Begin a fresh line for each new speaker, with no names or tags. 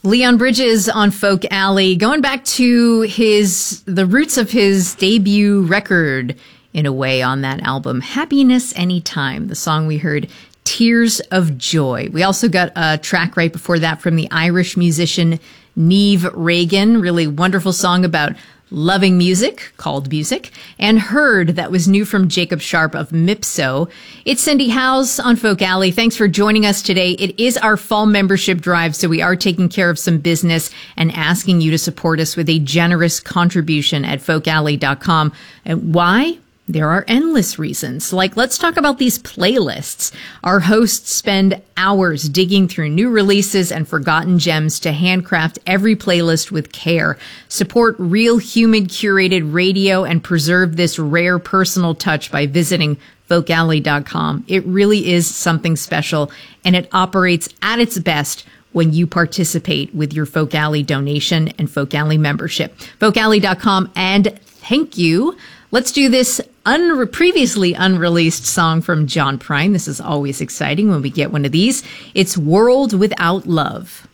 Leon Bridges on Folk Alley, going back to the roots of his debut record, in a way, on that album, Happiness Anytime, the song we heard, Tears of Joy. We also got a track right before that from the Irish musician Niamh Reagan, really wonderful song about loving music, called Music, and Heard, that was new from Jacob Sharp of Mipso. It's Cindy Howes on Folk Alley. Thanks for joining us today. It is our fall membership drive, so we are taking care of some business and asking you to support us with a generous contribution at folkalley.com. And why? There are endless reasons. Like, let's talk about these playlists. Our hosts spend hours digging through new releases and forgotten gems to handcraft every playlist with care. Support real human curated radio and preserve this rare personal touch by visiting folkalley.com. It really is something special, and it operates at its best when you participate with your Folk Alley donation and Folk Alley membership. folkalley.com, and thank you. Let's do this previously unreleased song from John Prine. This is always exciting when we get one of these. It's World Without Love.